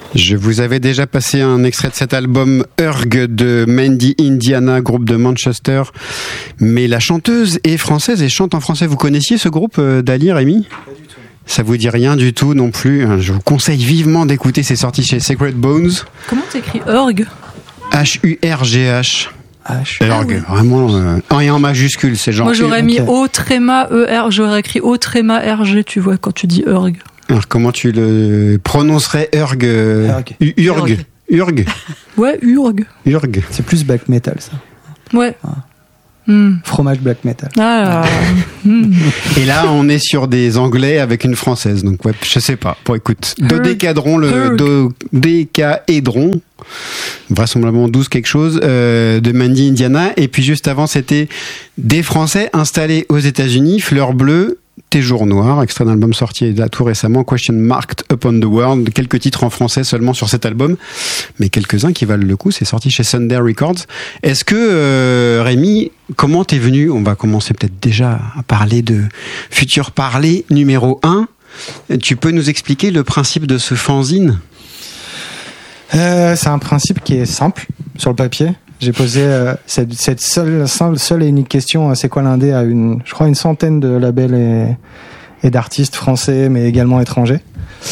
Je vous avais déjà passé un extrait de cet album Urg de Mandy Indiana, groupe de Manchester. Mais la chanteuse est française et chante en français. Vous connaissiez ce groupe, Dali, Rémi ? Pas du tout. Ça vous dit rien du tout non plus. Je vous conseille vivement d'écouter. C'est sorti chez Sacred Bones. Comment t'écris Urg ? H-U-R-G-H. Urg, vraiment. Et en majuscule, c'est genre. Moi j'aurais mis O-E-R, j'aurais écrit O-R-G, tu vois, quand tu dis Urg. Alors comment tu le prononcerais, Urg? Urg. Ouais, Urg. Urg. C'est plus black metal, ça. Ouais. Fromage black metal. Ah. Et là, on est sur des Anglais avec une Française. Donc, ouais, je sais pas. Bon, écoute. Dodécaédron, vraisemblablement 12 quelque chose, de Mandy Indiana. Et puis, juste avant, c'était des Français installés aux États-Unis, Fleur Bleue, Tes jours noirs, extrait d'un album sorti là tout récemment, Question Marked Upon the World, quelques titres en français seulement sur cet album, mais quelques-uns qui valent le coup, c'est sorti chez Sunday Records. Est-ce que, Rémi, comment t'es venu, on va commencer peut-être déjà à parler de Futur Parler numéro 1, tu peux nous expliquer le principe de ce fanzine ? C'est un principe qui est simple sur le papier. J'ai posé cette seule et unique question, c'est quoi l'indé, à je crois une centaine de labels et d'artistes français, mais également étrangers,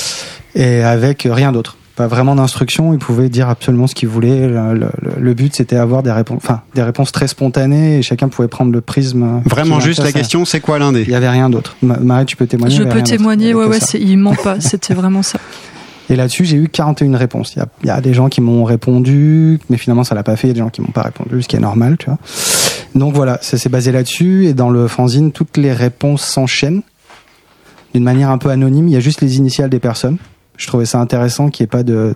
et avec rien d'autre. Pas vraiment d'instruction, ils pouvaient dire absolument ce qu'ils voulaient. Le but, c'était avoir des réponses très spontanées, et chacun pouvait prendre le prisme. Vraiment juste la question, c'est quoi l'indé ? Il y avait rien d'autre. Marie, tu peux témoigner ? Je peux témoigner, ouais, il ment pas, c'était vraiment ça. Et là-dessus, j'ai eu 41 réponses. Il y a des gens qui m'ont répondu, mais finalement, ça l'a pas fait. Il y a des gens qui m'ont pas répondu, ce qui est normal, tu vois. Donc voilà, ça s'est basé là-dessus. Et dans le fanzine, toutes les réponses s'enchaînent d'une manière un peu anonyme. Il y a juste les initiales des personnes. Je trouvais ça intéressant qu'il n'y ait pas de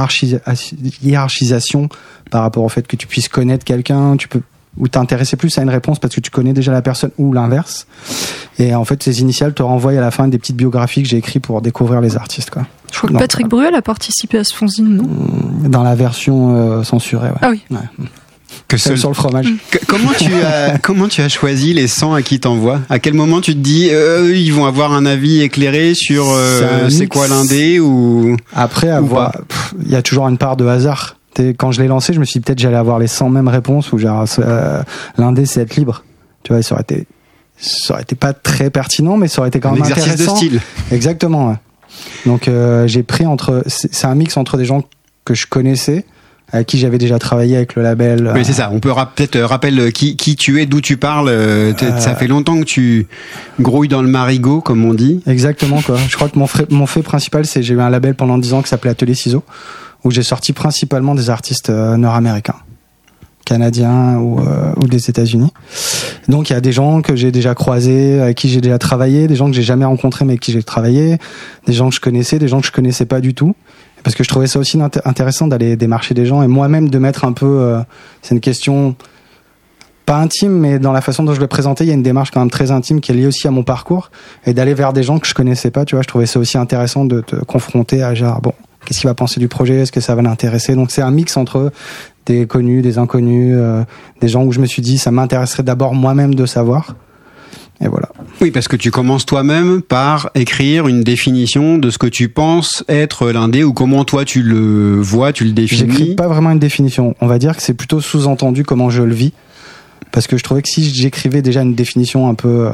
hiérarchisation par rapport au fait que tu puisses connaître quelqu'un, ou t'intéresser plus à une réponse parce que tu connais déjà la personne, ou l'inverse. Et en fait, ces initiales te renvoient à la fin des petites biographies que j'ai écrites pour découvrir les artistes, quoi. Je crois que Patrick Bruel a participé à ce fanzine, non ? Dans la version censurée, ouais. Ah oui. Ouais. Que sur le fromage. Comment tu as choisi les 100 à qui t'envoies ? À quel moment tu te dis ils vont avoir un avis éclairé sur c'est quoi l'indé ou après avoir, il y a toujours une part de hasard. Quand je l'ai lancé, je me suis dit peut-être j'allais avoir les 100 mêmes réponses, ou genre l'indé c'est être libre. Tu vois, ça aurait été pas très pertinent, mais ça aurait été quand même intéressant. Exercice de style. Exactement. Ouais. Donc j'ai pris c'est un mix entre des gens que je connaissais, avec qui j'avais déjà travaillé avec le label. Oui, c'est ça. On peut peut-être rappeler qui tu es, d'où tu parles. Ça fait longtemps que tu grouilles dans le marigot, comme on dit. Exactement, quoi. Je crois que mon fait principal, c'est j'ai eu un label pendant 10 ans qui s'appelait Atelier Ciseaux, où j'ai sorti principalement des artistes nord-américains, canadiens ou des États-Unis. Donc il y a des gens que j'ai déjà croisés, avec qui j'ai déjà travaillé, des gens que j'ai jamais rencontrés mais avec qui j'ai travaillé, des gens que je connaissais, des gens que je connaissais pas du tout. Parce que je trouvais ça aussi intéressant d'aller démarcher des gens et moi-même de mettre un peu... c'est une question pas intime, mais dans la façon dont je le présentais, il y a une démarche quand même très intime qui est liée aussi à mon parcours, et d'aller vers des gens que je connaissais pas, tu vois. Je trouvais ça aussi intéressant de te confronter à genre, bon, qu'est-ce qu'il va penser du projet, est-ce que ça va l'intéresser. Donc c'est un mix entre des connus, des inconnus, des gens où je me suis dit ça m'intéresserait d'abord moi-même de savoir. Et voilà. Oui, parce que tu commences toi-même par écrire une définition de ce que tu penses être l'indé, ou comment toi tu le vois, tu le définis. J'écris pas vraiment une définition. On va dire que c'est plutôt sous-entendu comment je le vis. Parce que je trouvais que si j'écrivais déjà une définition un peu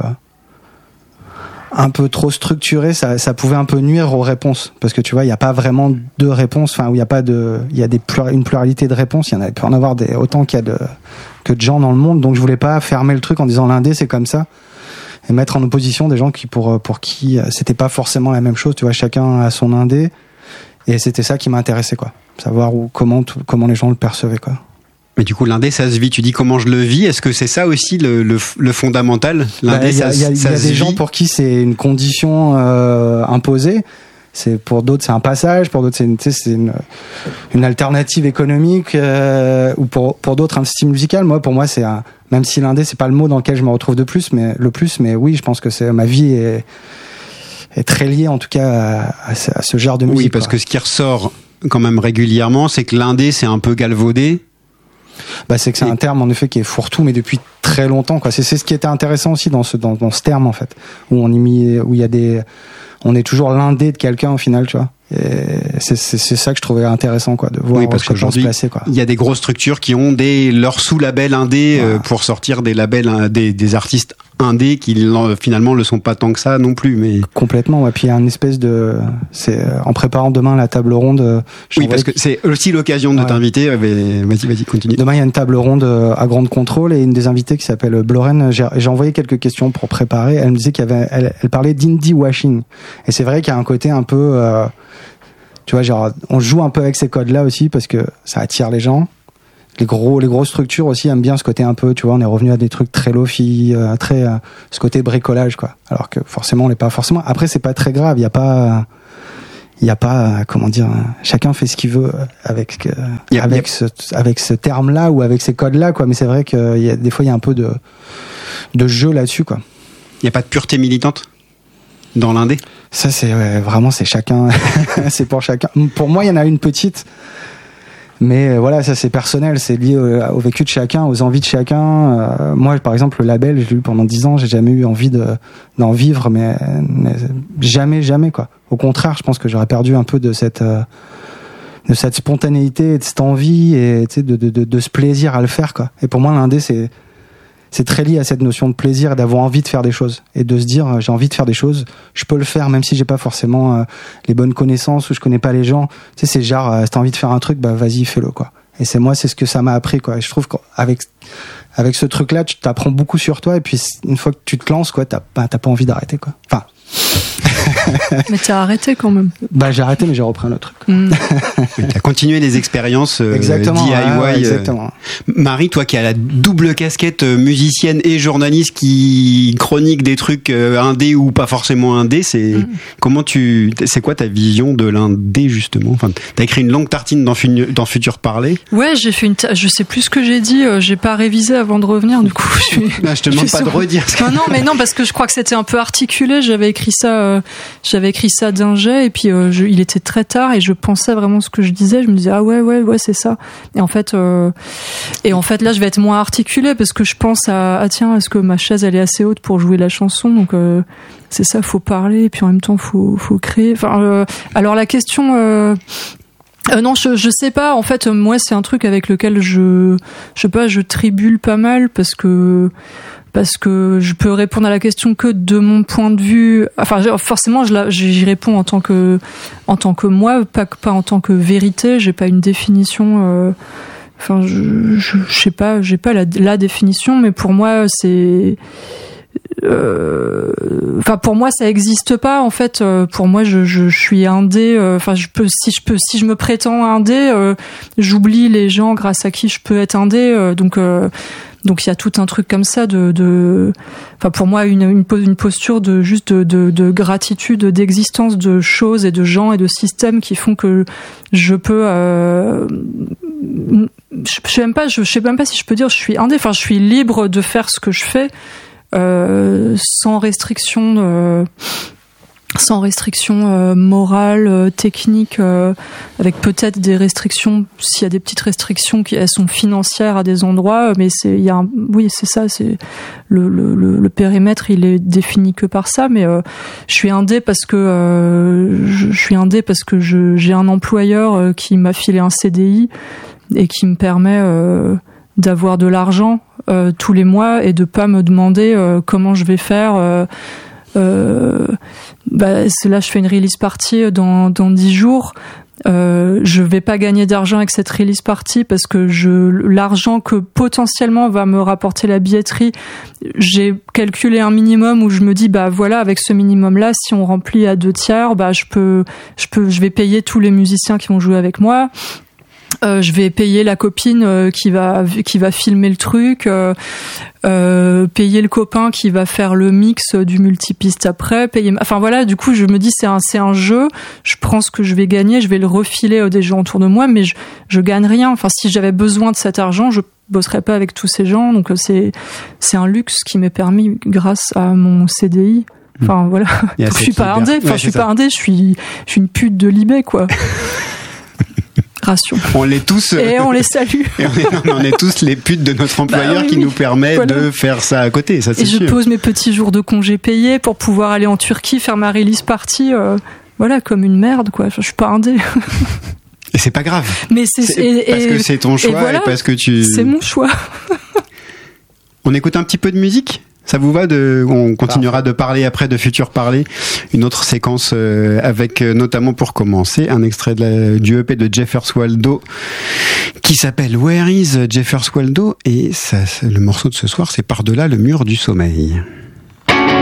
trop structurée, ça pouvait un peu nuire aux réponses. Parce que tu vois, il n'y a pas vraiment de réponses, enfin, où il y a une pluralité de réponses. Il peut en avoir autant qu'il y a que de gens dans le monde. Donc je voulais pas fermer le truc en disant l'indé c'est comme ça, et mettre en opposition des gens qui pour qui c'était pas forcément la même chose. Tu vois, chacun a son indé, et c'était ça qui m'intéressait, quoi. Savoir comment les gens le percevaient, quoi. Mais du coup, l'indé, ça se vit. Tu dis comment je le vis. Est-ce que c'est ça aussi le fondamental ? L'indé, il y a des gens pour qui c'est une condition imposée. Pour d'autres, c'est un passage. Pour d'autres, c'est une alternative économique, ou pour d'autres, un style musical. Pour moi, c'est même si l'indé, c'est pas le mot dans lequel je me retrouve le plus, mais oui, je pense que ma vie est très liée, en tout cas, à ce genre de musique. Oui, parce que ce qui ressort quand même régulièrement, c'est que l'indé, c'est un peu galvaudé. C'est que c'est un terme en effet qui est fourre-tout, mais depuis très longtemps, quoi. C'est ce qui était intéressant aussi dans ce terme, en fait, où on est toujours l'indé de quelqu'un au final, tu vois. Et c'est ça que je trouvais intéressant, quoi, de voir parce chacun se placer, quoi. Il y a des grosses structures qui ont leurs sous-labels indés pour sortir des labels des artistes indés qui finalement le sont pas tant que ça non plus, mais complètement. Ouais. Puis il y a une espèce de, en préparant demain la table ronde. Oui, parce que c'est aussi l'occasion de t'inviter. Vas-y, continue. Demain il y a une table ronde à Grande Contrôle et une des invitées qui s'appelle Bloren. J'ai envoyé quelques questions pour préparer. Elle me disait elle parlait d'indie washing. Et c'est vrai qu'il y a un côté un peu tu vois, genre, on joue un peu avec ces codes-là aussi parce que ça attire les gens. Les grosses structures aussi aiment bien ce côté un peu, tu vois, on est revenu à des trucs très lofi, ce côté bricolage, quoi. Alors que forcément, on n'est pas forcément. Après, c'est pas très grave. Il y a pas, comment dire, chacun fait ce qu'il veut avec ce terme-là ou avec ces codes-là, quoi. Mais c'est vrai que des fois, il y a un peu de jeu là-dessus, quoi. Il y a pas de pureté militante dans l'indé? Ça, c'est vraiment, c'est chacun, c'est pour chacun. Pour moi, il y en a une petite, mais voilà, ça c'est personnel, c'est lié au vécu de chacun, aux envies de chacun. Moi, par exemple, le label, je l'ai eu pendant 10 ans, j'ai jamais eu envie d'en vivre, mais jamais, quoi. Au contraire, je pense que j'aurais perdu un peu de cette spontanéité, de cette envie et de ce plaisir à le faire, quoi. Et pour moi, l'indé, c'est très lié à cette notion de plaisir et d'avoir envie de faire des choses et de se dire j'ai envie de faire des choses, je peux le faire même si j'ai pas forcément les bonnes connaissances ou je connais pas les gens. Tu sais, c'est genre si t'as envie de faire un truc, bah vas-y, fais-le, quoi. Et c'est ce que ça m'a appris, quoi. Et je trouve qu'avec ce truc-là, tu t'apprends beaucoup sur toi et puis une fois que tu te lances, quoi, t'as pas envie d'arrêter, quoi. Enfin. Mais t'as arrêté quand même. Bah j'ai arrêté, mais j'ai repris un autre truc. T'as continué les expériences DIY. Exactement. Marie, toi qui as la double casquette musicienne et journaliste, qui chronique des trucs indé ou pas forcément indé, c'est quoi ta vision de l'indé, justement? Enfin, t'as écrit une longue tartine dans Futur Parler. Ouais, j'ai fait je sais plus ce que j'ai dit, j'ai pas révisé avant de revenir, du coup. Je te demande pas de redire. Non, parce que je crois que c'était un peu articulé. J'avais écrit ça d'un jet et puis il était très tard et je pensais vraiment ce que je disais. Je me disais ouais c'est ça. Et en fait là je vais être moins articulé parce que je pense tiens, est-ce que ma chaise elle est assez haute pour jouer la chanson, donc c'est ça, faut parler et puis en même temps faut créer. Enfin alors la question non, je sais pas. En fait, moi, c'est un truc avec lequel je tribule pas mal parce que je peux répondre à la question que de mon point de vue. Enfin, forcément, j'y réponds en tant que moi, pas en tant que vérité. J'ai pas une définition. Enfin, je sais pas, j'ai pas la définition, mais pour moi, c'est. Enfin, pour moi, ça existe pas. En fait, pour moi, je suis indé. Enfin, si je me prétends indé, j'oublie les gens grâce à qui je peux être indé. Donc il y a tout un truc comme ça enfin pour moi une posture de gratitude, d'existence de choses et de gens et de systèmes qui font que je peux je sais même pas si je peux dire je suis indé. Enfin, je suis libre de faire ce que je fais sans restriction morales, techniques, avec peut-être des restrictions, s'il y a des petites restrictions elles sont financières à des endroits, mais c'est ça, c'est le périmètre, il est défini que par ça, mais je suis indé parce que j'ai un employeur qui m'a filé un CDI et qui me permet d'avoir de l'argent tous les mois et de pas me demander comment je vais faire. C'est là, je fais une release party dans 10 jours. Je vais pas gagner d'argent avec cette release party parce que l'argent que potentiellement va me rapporter la billetterie, j'ai calculé un minimum où je me dis voilà, avec ce minimum là, si on remplit à 2/3, je vais payer tous les musiciens qui vont jouer avec moi. Je vais payer la copine qui va filmer le truc, payer le copain qui va faire le mix du multipiste après, enfin voilà, du coup je me dis c'est un jeu, je prends ce que je vais gagner, je vais le refiler à des gens autour de moi, mais je gagne rien. Enfin, si j'avais besoin de cet argent, je bosserais pas avec tous ces gens, donc c'est un luxe qui m'est permis grâce à mon CDI. Enfin voilà, je suis pas indé, je suis pas indé, je suis une pute de l'eBay, quoi. Ration. On l'est tous. Et on les salue. On est tous les putes de notre employeur qui nous permet de faire ça à côté, ça c'est sûr. Et je pose mes petits jours de congé payés pour pouvoir aller en Turquie faire ma release party. voilà, comme une merde, quoi. Enfin, je suis pas indé. Et c'est pas grave. Mais parce que c'est ton choix voilà, et parce que c'est mon choix. On écoute un petit peu de musique ? Ça vous va on continuera de parler après de Futur Parler, une autre séquence avec notamment pour commencer un extrait du EP de Jeffers Waldo qui s'appelle Where is Jeffers Waldo et le morceau de ce soir c'est Par-delà le mur du sommeil.